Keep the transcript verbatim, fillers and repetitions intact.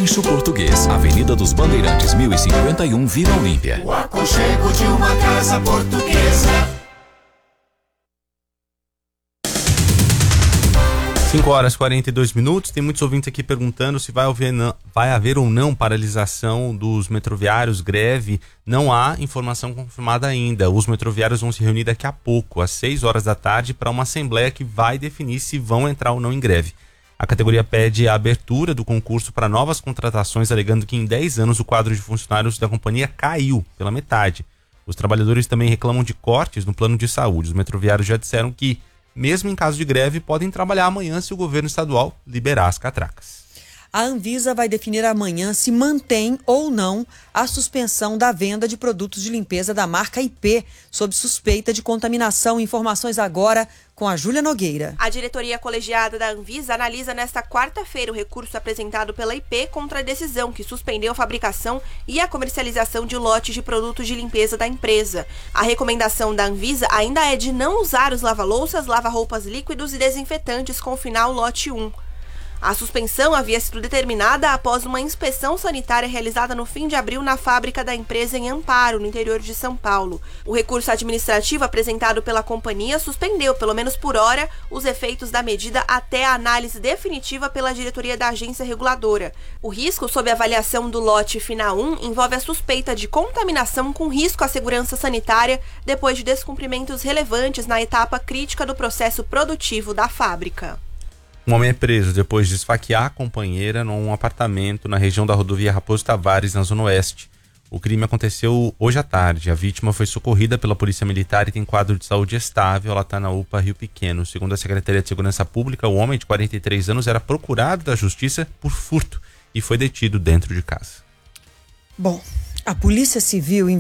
Rancho Português, Avenida dos Bandeirantes, mil e cinquenta e um, Vila Olímpia. O aconchego de uma casa portuguesa. cinco horas e quarenta e dois minutos. Tem muitos ouvintes aqui perguntando se vai haver, não, vai haver ou não paralisação dos metroviários, greve. Não há informação confirmada ainda. Os metroviários vão se reunir daqui a pouco, às seis horas da tarde, para uma assembleia que vai definir se vão entrar ou não em greve. A categoria pede a abertura do concurso para novas contratações, alegando que em dez anos o quadro de funcionários da companhia caiu pela metade. Os trabalhadores também reclamam de cortes no plano de saúde. Os metroviários já disseram que, mesmo em caso de greve, podem trabalhar amanhã se o governo estadual liberar as catracas. A Anvisa vai definir amanhã se mantém ou não a suspensão da venda de produtos de limpeza da marca I P, sob suspeita de contaminação. Informações agora com a Júlia Nogueira. A diretoria colegiada da Anvisa analisa nesta quarta-feira o recurso apresentado pela I P contra a decisão que suspendeu a fabricação e a comercialização de lotes de produtos de limpeza da empresa. A recomendação da Anvisa ainda é de não usar os lava-louças, lava-roupas líquidos e desinfetantes com o final lote um. A suspensão havia sido determinada após uma inspeção sanitária realizada no fim de abril na fábrica da empresa em Amparo, no interior de São Paulo. O recurso administrativo apresentado pela companhia suspendeu, pelo menos por hora, os efeitos da medida até a análise definitiva pela diretoria da agência reguladora. O risco sob avaliação do lote final um envolve a suspeita de contaminação com risco à segurança sanitária depois de descumprimentos relevantes na etapa crítica do processo produtivo da fábrica. Um homem é preso depois de esfaquear a companheira num apartamento na região da rodovia Raposo Tavares, na Zona Oeste. O crime aconteceu hoje à tarde. A vítima foi socorrida pela Polícia Militar e tem quadro de saúde estável. Ela está na U P A Rio Pequeno. Segundo a Secretaria de Segurança Pública, o homem de quarenta e três anos era procurado da Justiça por furto e foi detido dentro de casa. Bom, a Polícia Civil